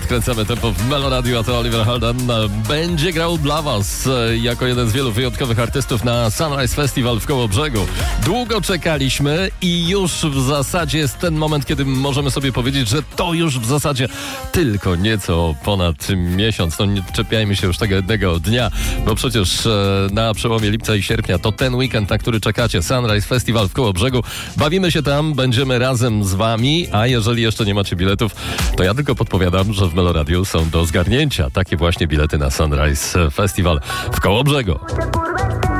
Podkręcamy tempo w Meloradiu, a to Oliver Heldens będzie grał dla was jako jeden z wielu wyjątkowych artystów na Sunrise Festival w Kołobrzegu. Długo czekaliśmy i już w zasadzie jest ten moment, kiedy możemy sobie powiedzieć, że to już w zasadzie tylko nieco ponad miesiąc. No nie czepiajmy się już tego jednego dnia, bo przecież na przełomie lipca i sierpnia to ten weekend, na który czekacie. Sunrise Festival w Kołobrzegu. Bawimy się tam, będziemy razem z wami, a jeżeli jeszcze nie macie biletów, to ja tylko podpowiadam, że w Meloradiu są do zgarnięcia takie właśnie bilety na Sunrise Festival w Kołobrzegu.